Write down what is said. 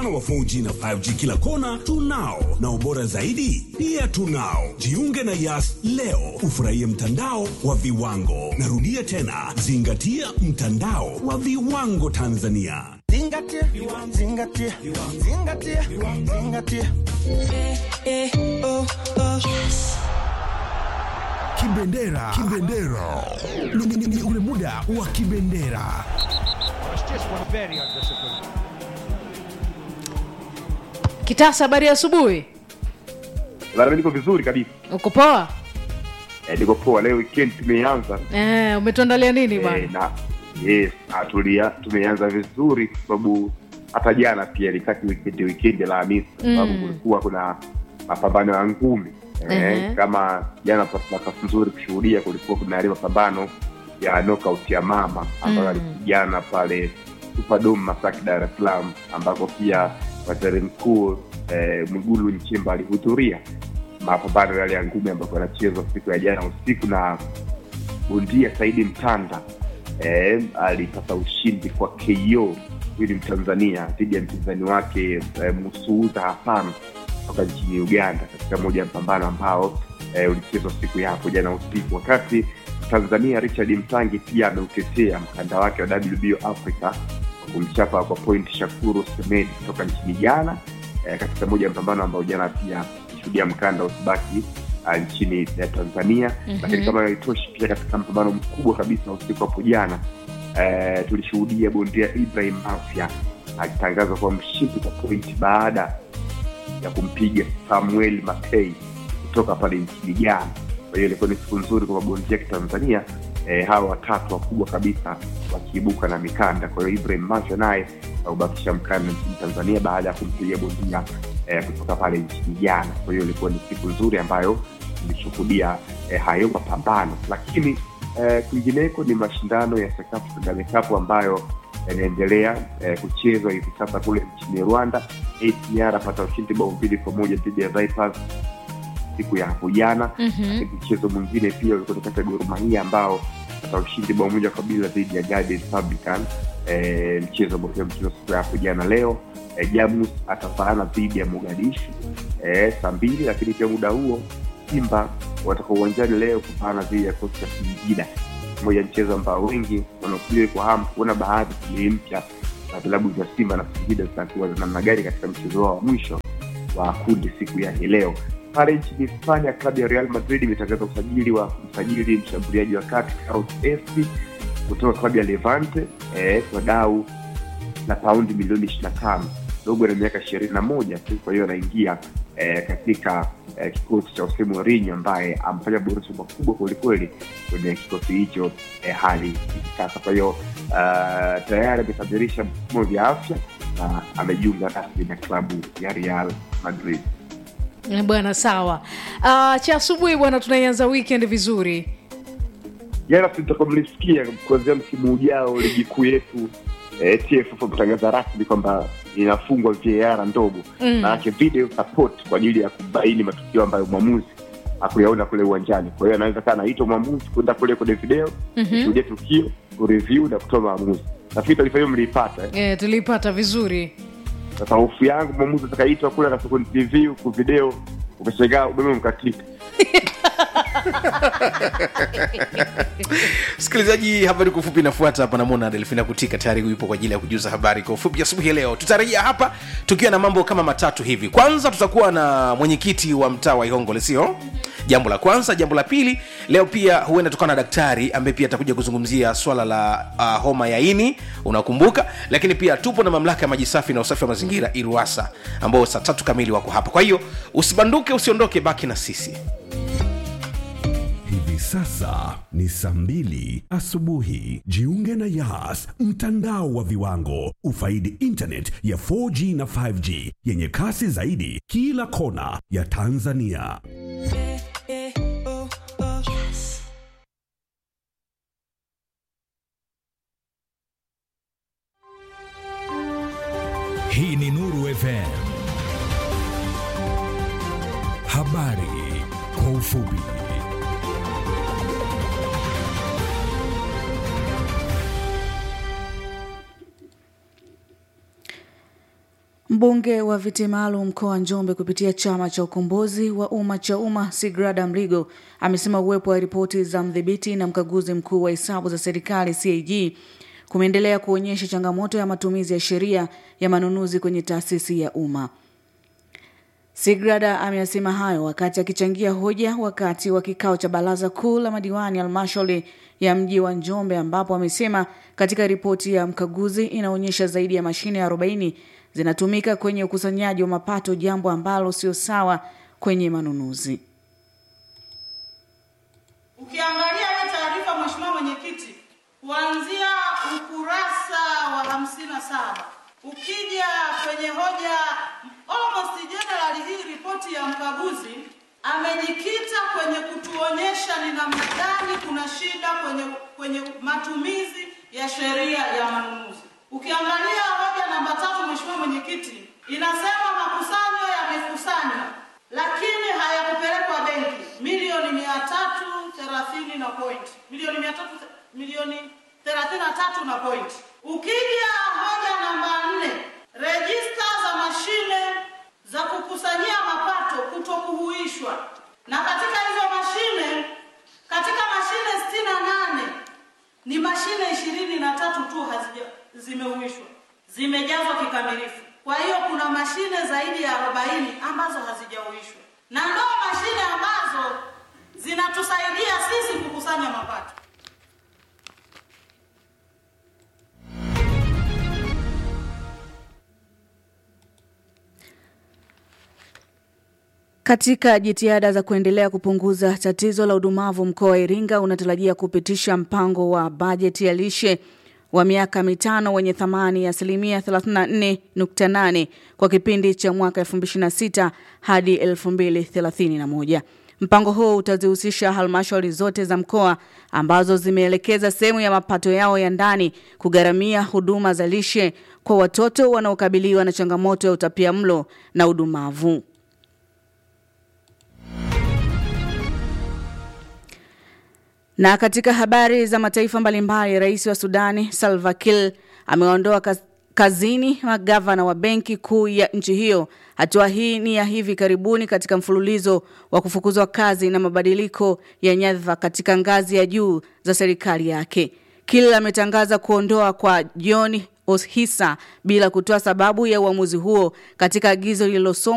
mfano wa 4G na 5G kila kona tunao, na ubora zaidi pia tunao. Jiunge na Yas leo ufurahie mtandao wa viwango. Narudia tena, zingatia mtandao wa viwango Tanzania. Zingatia, zingatia, zingatia, zingatia. Yes. Kibendera. Ni ule muda wa kibendera. Kitasa, habari ya asubuhi. Bado niko vizuri kabisa. Uko poa? Niko poa. Leo weekend tumeanza. Umetuandalia nini bwana? Tumeanza vizuri kwa sababu hata jana pia ilikati weekend la Hamisi, sababu kulikuwa kuna mapambano ya ngumi. Kama jana nafasi nzuri kushuhudia, kulikuwa kuna ile mapambano ya knockout ya mama ambayo alijana pale Superdome Masaki, Dar es Salaam, ambako pia waziri mkuu Mwigulu Nchemba alihudhuria mapambano yale ya ngumi ambayo yanachezwa siku ya jana usiku, na bondia Saidi Mtanda alipata ushindi kwa KO ili Mtanzania dhidi ya mpinzani wake Musuuza Hassan kutoka nchini Uganda, katika moja ya mapambano ambao ulichezwa siku ya hapo jana usiku. Wakati Tanzania Richard Mtangi pia ameutetea mkanda wake wa WBO Africa kumchapa kwa point Shakuru Semed kutoka nchini Ghana, katika moja ya mapambano ambao jana pia kushuhudia mkanda usibaki nchini Tanzania. Lakini kama haitoshi, pia katika mapambano mkubwa kabisa usiku hapo jana tulishuhudia bondia Ibrahim Afya akitangazwa kwa mshindi kwa point baada ya kumpiga Samuel Matei kutoka pale nchini Ghana. Kwa hiyo ilikuwa ni siku nzuri kwa bondia wa Tanzania, hawa watatu wakubwa kabisa wakiibuka na mikanda. Kwa hiyo Ibrahim Afya naye ubakisha mkanda nchini Tanzania baada ya kumpiga bondia kutoka pale nchini Ghana. Kwa hiyo ilikuwa ni siku nzuri ambayo tulishuhudia hayo mapambano. Lakini kwingineko ni mashindano ya Sekafa Kagame Cup ambayo yanaendelea kuchezwa hivi sasa kule nchini Rwanda. APR apata ushindi bao 2-1 dhidi ya Vipers siku ya hapo jana. Mchezo mwingine pia ulikuwa kati ya Gor Mahia ambao apata ushindi bao 1-0 dhidi ya Guardian Republican. Mchezo siku ya hapo jana. Leo Jamus atafaana dhidi ya Mogadishu saa 2, lakini pia muda huo Simba watakuwa uwanjani leo kufaana dhidi ya Coastal Singida, moja mchezo ambao wengi wanakuja kwa hamu kuona baadhi ya mpya na vilabu vya Simba na Singida zitakuwa na namna gani katika mchezo wao wa mwisho wa kundi siku ya leo. Pale nchini Hispania, klabu ya Real Madrid imetangaza usajili mshambuliaji wa kati Carlos Espi kutoka klabu ya Levante kwa dau la paundi milioni 25. Dogo na miaka 21 tu, kwa hiyo anaingia katika kikosi cha Jose Mourinho ambaye amefanya boresho makubwa kweli kwenye kikosi hicho hali sasa. Kwa hiyo tayari amekamilisha mfumo wa afya na amejiunga rasmi na klabu ya Real Madrid. Bwana sawa. Cha asubuhi bwana, tunaianza weekend vizuri. Jana tutakomlisikia kuanzia msimu ujao ligi kuu yetu TFF kutangaza rasmi kwamba inafungwa VAR ndogo na yake video support kwa ajili ya kubaini matukio ambayo mwamuzi hakuyaona kule uwanjani. Kwa hiyo anaweza kana aitwa mwamuzi kwenda kule kwenye video kushuhudia tukio, kureview na kutoa maamuzi. Nafikiri taarifa hiyo mliipata. Tulipata vizuri. Sasa hofu yangu mwamuzi atakaitwa kule na kwenye review kwa video ukashangaa umeme mkaklika. Sikilizaji, habari kwa ufupi inafuata hapa. Namuona Delfina Kutika tayari yupo kwa ajili ya kujuza habari kwa ufupi asubuhi leo. Tutarejea hapa tukiwa na mambo kama matatu hivi. Kwanza tutakuwa na mwenyekiti wa mtaa wa Ihongole, sio? Jambo la kwanza. Jambo la pili, leo pia huenda tukana na daktari ambaye pia atakuja kuzungumzia swala la homa ya ini, unakumbuka. Lakini pia tupo na mamlaka ya maji safi na usafi wa mazingira Iruwasa, ambao saa 3 kamili wako hapa. Kwa hiyo usibanduke, usiondoke, baki na sisi. Hivi sasa ni saa 2 asubuhi. Jiunge na Yas, mtandao wa viwango. Ufaidi internet ya 4G na 5G yenye kasi zaidi kila kona ya Tanzania. Hii ni Nuru FM. Habari kwa ufupi. Mbunge wa viti maalum mkoa wa Njombe kupitia chama cha ukombozi wa umma cha umma Sigrada Mligo amesema uwepo wa ripoti za mdhibiti na mkaguzi mkuu wa hesabu za serikali CAG kumeendelea kuonyesha changamoto ya matumizi ya sheria ya manunuzi kwenye taasisi ya umma. Sigrada ameyasema hayo wakati akichangia hoja wakati wa kikao cha baraza kuu la madiwani halmashauri ya mji wa Njombe, ambapo amesema katika ripoti ya mkaguzi inaonyesha zaidi ya mashine 40 zinatumika kwenye ukusanyaji wa mapato, jambo ambalo sio sawa kwenye manunuzi. Ukiangalia hii taarifa Mheshimiwa Mwenyekiti, kuanzia ukurasa wa 57 ukija kwenye hoja almost general, hii ripoti ya mkaguzi amejikita kwenye kutuonyesha ni namna gani kuna shida kwenye matumizi ya sheria ya manunuzi. Ukiangalia hoja namba 3 Mheshimiwa Mwenyekiti, inasema makusanyo yamekusanywa lakini hayakupelekwa benki milioni 330 na point. Milioni 33 na point. Ukija hoja namba 4, register za mashine za kukusanyia mapato kutokuhuishwa. Na katika hizo mashine, katika mashine 68 ni mashine 23 tu zimehuishwa, zimejazwa kikamilifu. Kwa hiyo kuna mashine zaidi ya 40 ambazo hazijahuishwa, na ndio mashine ambazo zinatusaidia sisi kukusanya mapato. Katika jitihada za kuendelea kupunguza tatizo la udumavu, mkoa wa Iringa unatarajia kupitisha mpango wa bajeti ya lishe wa miaka 5 wenye thamani ya 34.8 kwa kipindi cha mwaka 2026 hadi 2031. Mpango huo utazihusisha halmashauri zote za mkoa ambazo zimeelekeza sehemu ya mapato yao ya ndani kugharamia huduma za lishe kwa watoto wanaokabiliwa na changamoto ya utapiamlo na udumavu. Na katika habari za mataifa mbalimbali, Rais wa Sudani Salva Kiir ameondoa kazini magavana wa benki kuu ya nchi hiyo. Hatua hii ni ya hivi karibuni katika mfululizo wa kufukuzwa kazi na mabadiliko ya nyadhifa katika ngazi ya juu za serikali yake. Kiir ametangaza kuondoa kwa John Oshisa bila kutoa sababu ya uamuzi huo katika agizo lililosomwa